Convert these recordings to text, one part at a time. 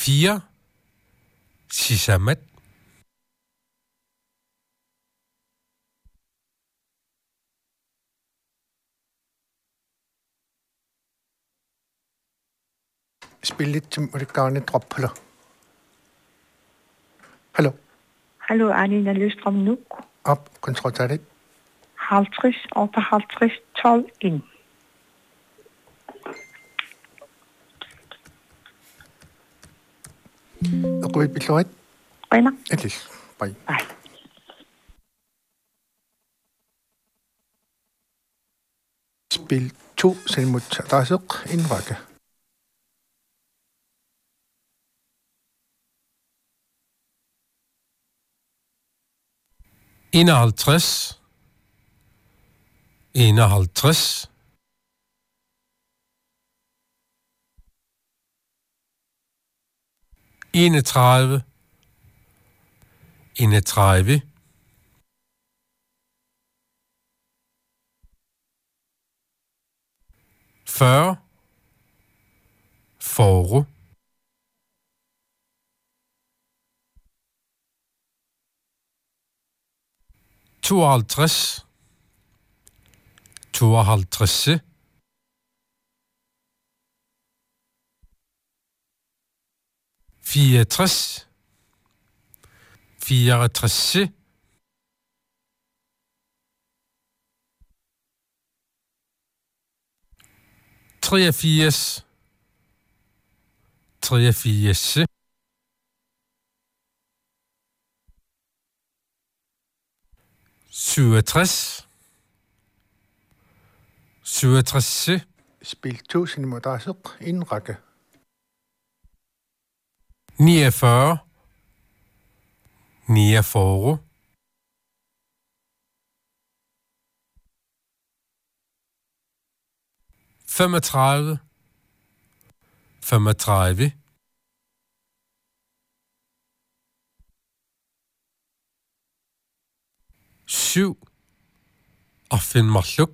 4. Sisamat. Spil lidt til muligheden drop på dig. Hallo? Hallo, Anina Løstrøm Nuuk. Op, kontrol til det. 50, 58, 12 ind. Rød beslået. Rinder. Endelig. Bye. Bye. Spil 2, selvmodtager. Der er så en række. Enoghalvtreds. 31. 40. Fåre. 52. 64. 64. 83. 83. 67. 67. Spil 2, selvmodtager. Der er så en række. 49. 49. 35. 35. 7. Affin Marluk.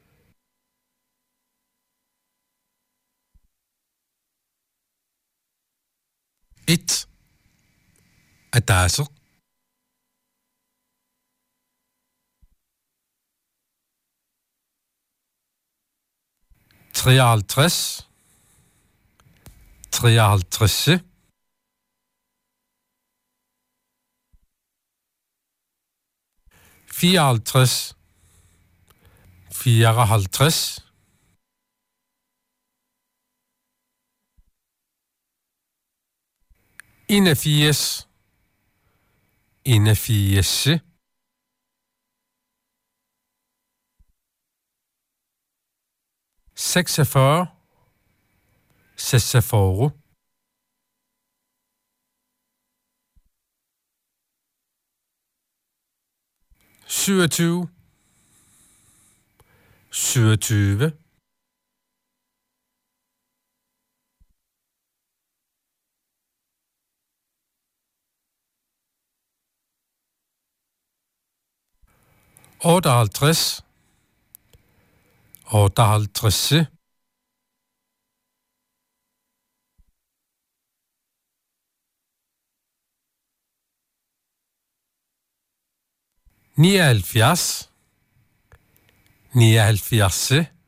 1. Adasser. 53. 53. 54. 54. 81. 81. 46. 46. 27. 27. 58. 58. 79. 79.